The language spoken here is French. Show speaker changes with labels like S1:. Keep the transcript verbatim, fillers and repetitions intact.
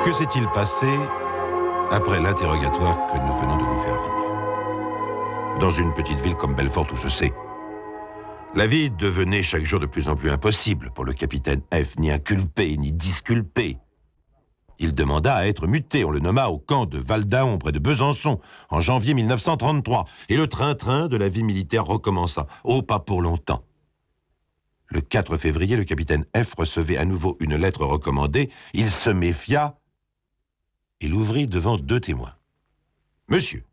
S1: Que s'est-il passé après l'interrogatoire que nous venons de vous faire vivre? Dans une petite ville comme Belfort, où je sais, la vie devenait chaque jour de plus en plus impossible pour le capitaine F, ni inculpé, ni disculpé. Il demanda à être muté, on le nomma au camp de Val-d'Aon, près de Besançon, en janvier mille neuf cent trente-trois, et le train-train de la vie militaire recommença. Oh, pas pour longtemps. Le quatre février, le capitaine F recevait à nouveau une lettre recommandée. Il se méfia et l'ouvrit devant deux témoins. « Monsieur,